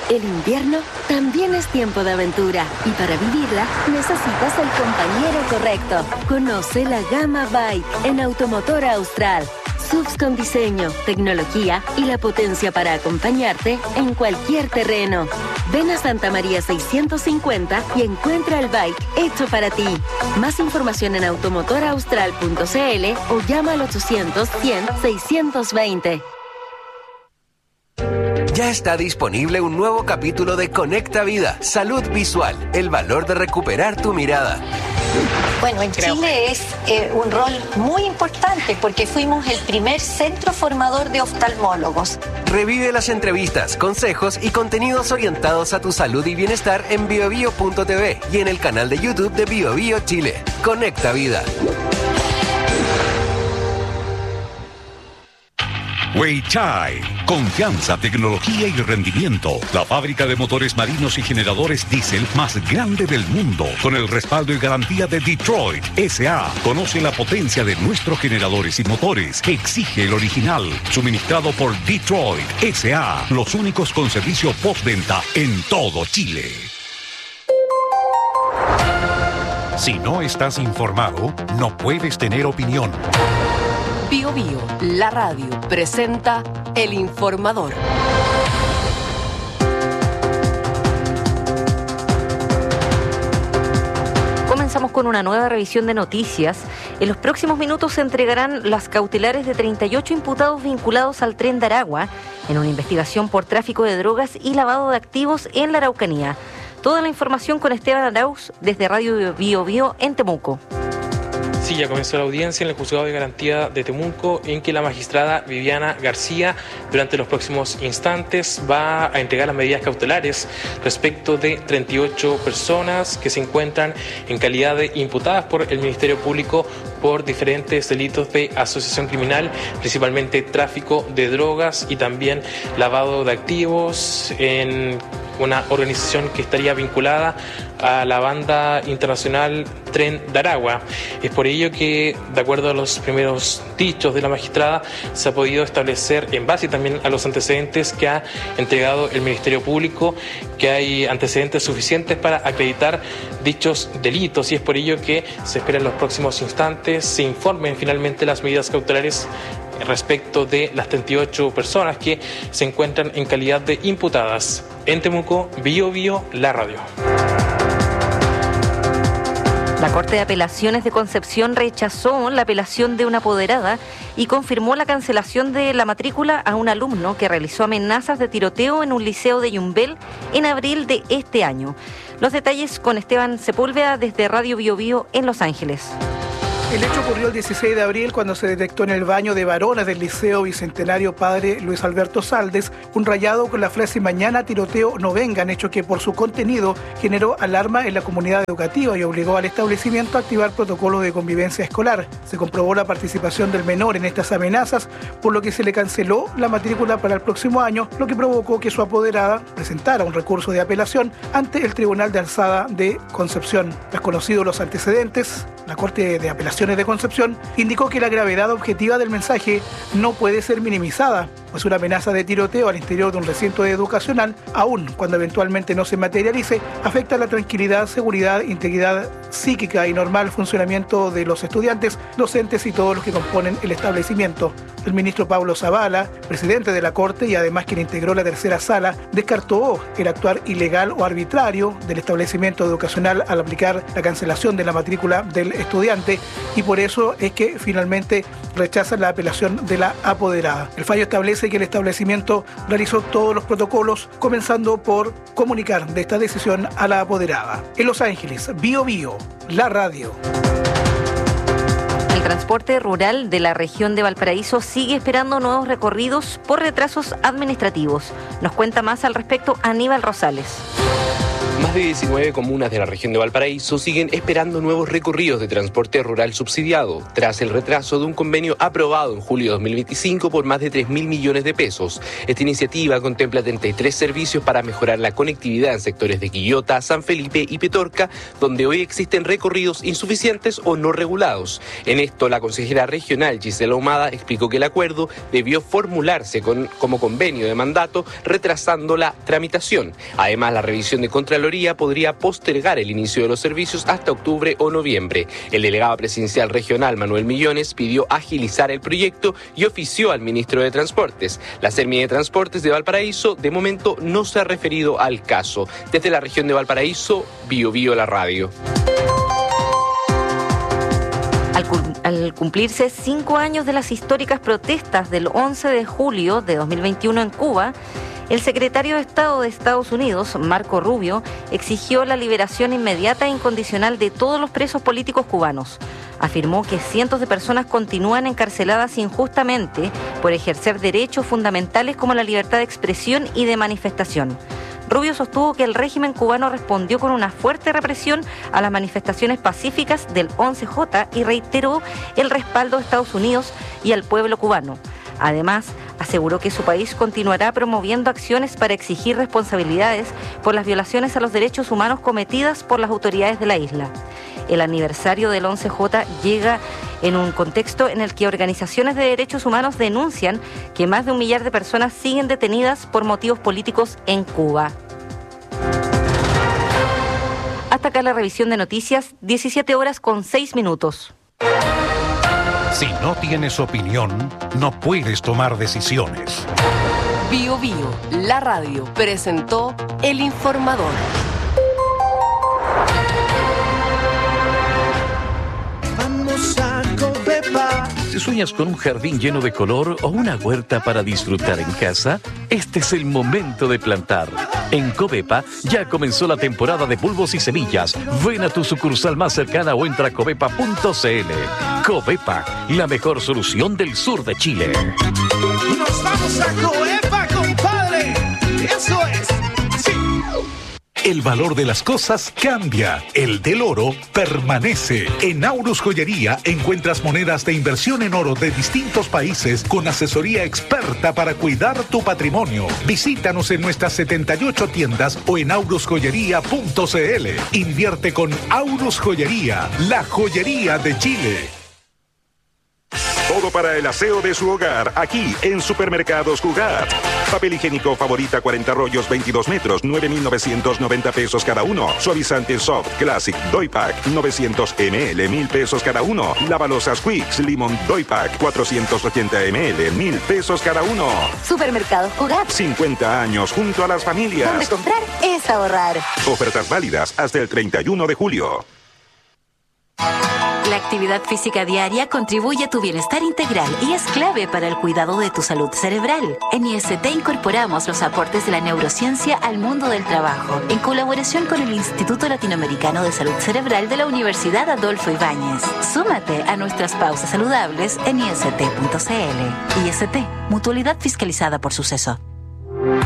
El invierno también es tiempo de aventura y para vivirla necesitas el compañero correcto. Conoce la gama Bike en Automotora Austral. SUVs con diseño, tecnología y la potencia para acompañarte en cualquier terreno. Ven a Santa María 650 y encuentra el bike hecho para ti. Más información en automotoraaustral.cl o llama al 800-100-620. Ya está disponible un nuevo capítulo de Conecta Vida, Salud Visual, el valor de recuperar tu mirada. Bueno, en Chile es un rol muy importante porque fuimos el primer centro formador de oftalmólogos. Revive las entrevistas, consejos y contenidos orientados a tu salud y bienestar en biobio.tv y en el canal de YouTube de BioBio Chile. Conecta Vida. Weichai, confianza, tecnología y rendimiento. La fábrica de motores marinos y generadores diésel más grande del mundo, con el respaldo y garantía de Detroit S.A. Conoce la potencia de nuestros generadores y motores. Exige el original, suministrado por Detroit S.A. Los únicos con servicio postventa en todo Chile. Si no estás informado, no puedes tener opinión. Bio Bio, la radio, presenta El Informador. Comenzamos con una nueva revisión de noticias. En los próximos minutos se entregarán las cautelares de 38 imputados vinculados al Tren de Aragua en una investigación por tráfico de drogas y lavado de activos en la Araucanía. Toda la información con Esteban Arauz desde Radio Bio Bio en Temuco. Sí, ya comenzó la audiencia en el Juzgado de Garantía de Temuco, en que la magistrada Viviana García, durante los próximos instantes, va a entregar las medidas cautelares respecto de 38 personas que se encuentran en calidad de imputadas por el Ministerio Público por diferentes delitos de asociación criminal, principalmente tráfico de drogas y también lavado de activos en una organización que estaría vinculada a la banda internacional Tren de Aragua. Es por ello que, de acuerdo a los primeros dichos de la magistrada, se ha podido establecer, en base también a los antecedentes que ha entregado el Ministerio Público, que hay antecedentes suficientes para acreditar dichos delitos, y es por ello que se espera en los próximos instantes se informen finalmente las medidas cautelares respecto de las 38 personas que se encuentran en calidad de imputadas. En Temuco, Bio Bio, la radio. La Corte de Apelaciones de Concepción rechazó la apelación de una apoderada y confirmó la cancelación de la matrícula a un alumno que realizó amenazas de tiroteo en un liceo de Yumbel en abril de este año. Los detalles con Esteban Sepúlveda desde Radio Bio Bio en Los Ángeles. El hecho ocurrió el 16 de abril cuando se detectó en el baño de varones del Liceo Bicentenario Padre Luis Alberto Saldes un rayado con la frase "mañana tiroteo no vengan", hecho que por su contenido generó alarma en la comunidad educativa y obligó al establecimiento a activar protocolos de convivencia escolar. Se comprobó la participación del menor en estas amenazas, por lo que se le canceló la matrícula para el próximo año, lo que provocó que su apoderada presentara un recurso de apelación ante el Tribunal de Alzada de Concepción. Tras conocidos los antecedentes, la Corte de Apelaciones de Concepción indicó que la gravedad objetiva del mensaje no puede ser minimizada, pues una amenaza de tiroteo al interior de un recinto educacional, aun cuando eventualmente no se materialice, afecta la tranquilidad, seguridad, integridad psíquica y normal funcionamiento de los estudiantes, docentes y todos los que componen el establecimiento. El ministro Pablo Zavala, presidente de la Corte y además quien integró la tercera sala, descartó el actuar ilegal o arbitrario del establecimiento educacional al aplicar la cancelación de la matrícula del estudiante, y por eso es que finalmente rechazan la apelación de la apoderada. El fallo establece que el establecimiento realizó todos los protocolos, comenzando por comunicar de esta decisión a la apoderada. En Los Ángeles, Bio Bio, la radio. El transporte rural de la región de Valparaíso sigue esperando nuevos recorridos por retrasos administrativos. Nos cuenta más al respecto Aníbal Rosales. Más de 19 comunas de la región de Valparaíso siguen esperando nuevos recorridos de transporte rural subsidiado, tras el retraso de un convenio aprobado en julio de 2025 por más de 3.000 millones de pesos. Esta iniciativa contempla 33 servicios para mejorar la conectividad en sectores de Quillota, San Felipe y Petorca, donde hoy existen recorridos insuficientes o no regulados. En esto, la consejera regional Gisela Ahumada explicó que el acuerdo debió formularse como convenio de mandato, retrasando la tramitación. Además, la revisión de Contraloría podría postergar el inicio de los servicios hasta octubre o noviembre. El delegado presidencial regional, Manuel Millones, pidió agilizar el proyecto y ofició al ministro de Transportes. La Sermi de Transportes de Valparaíso, de momento, no se ha referido al caso. Desde la región de Valparaíso, Biobío la radio. Al cumplirse 5 años de las históricas protestas del 11 de julio de 2021 en Cuba, el secretario de Estado de Estados Unidos, Marco Rubio, exigió la liberación inmediata e incondicional de todos los presos políticos cubanos. Afirmó que cientos de personas continúan encarceladas injustamente por ejercer derechos fundamentales como la libertad de expresión y de manifestación. Rubio sostuvo que el régimen cubano respondió con una fuerte represión a las manifestaciones pacíficas del 11J y reiteró el respaldo a Estados Unidos y al pueblo cubano. Además, aseguró que su país continuará promoviendo acciones para exigir responsabilidades por las violaciones a los derechos humanos cometidas por las autoridades de la isla. El aniversario del 11J llega en un contexto en el que organizaciones de derechos humanos denuncian que más de 1 millar de personas siguen detenidas por motivos políticos en Cuba. Hasta acá la revisión de noticias, 17:06. Si no tienes opinión, no puedes tomar decisiones. Biobío, la radio, presentó El Informador. Vamos a Covepa. Si sueñas con un jardín lleno de color o una huerta para disfrutar en casa, este es el momento de plantar. En Covepa ya comenzó la temporada de bulbos y semillas. Ven a tu sucursal más cercana o entra a covepa.cl. Covepa, la mejor solución del sur de Chile. ¡Nos vamos a Covepa, compadre! ¡Eso es! ¡Sí! El valor de las cosas cambia, el del oro permanece. En Aurus Joyería encuentras monedas de inversión en oro de distintos países con asesoría experta para cuidar tu patrimonio. Visítanos en nuestras 78 tiendas o en aurusjoyería.cl. Invierte con Aurus Joyería, la joyería de Chile. Todo para el aseo de su hogar, aquí en Supermercados Jugar. Papel higiénico Favorita 40 rollos 22 metros, 9.990 pesos cada uno. Suavizante Soft Classic Doypack 900 ml, 1.000 pesos cada uno. Lavalosas Quicks Limon Doypack 480 ml, 1.000 pesos cada uno. Supermercados Jugar. 50 años junto a las familias. Donde comprar es ahorrar. Ofertas válidas hasta el 31 de julio. La actividad física diaria contribuye a tu bienestar integral y es clave para el cuidado de tu salud cerebral. En IST incorporamos los aportes de la neurociencia al mundo del trabajo, en colaboración con el Instituto Latinoamericano de Salud Cerebral de la Universidad Adolfo Ibáñez. Súmate a nuestras pausas saludables en ist.cl. IST, mutualidad fiscalizada por Suceso.